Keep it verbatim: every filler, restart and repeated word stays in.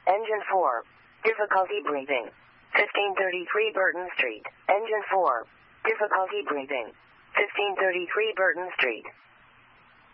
Engine four. Difficulty breathing. fifteen thirty-three Burton Street. Engine four. Difficulty breathing. fifteen thirty-three Burton Street.